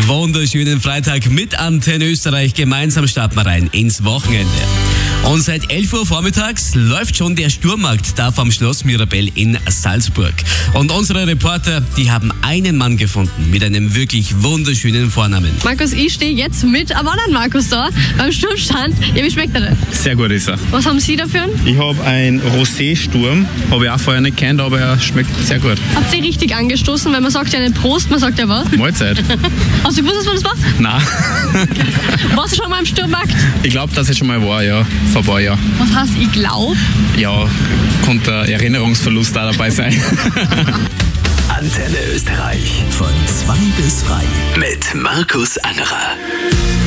Wunderschönen Freitag mit Antenne Österreich. Gemeinsam starten wir rein ins Wochenende. Und seit 11 Uhr vormittags läuft schon der Sturmmarkt da vom Schloss Mirabell in Salzburg. Und unsere Reporter, die haben einen Mann gefunden mit einem wirklich wunderschönen Vornamen. Markus, ich stehe jetzt mit einem anderen Markus da beim Sturmstand. Ja, wie schmeckt er denn? Sehr gut ist er. Was haben Sie dafür? Ich habe einen Rosé-Sturm, habe ich auch vorher nicht kennt, aber er schmeckt sehr gut. Habt ihr richtig angestoßen? Weil man sagt ja nicht Prost, man sagt ja was? Mahlzeit. Hast du gewusst, was das war? Nein. Warst du schon mal im Sturmmarkt? Ich glaube, dass ich schon mal war, ja. Vor ein paar Jahren. Was heißt, ich glaube? Ja, konnte ein Erinnerungsverlust da dabei sein. Antenne Österreich von 2 bis 3 mit Markus Angerer.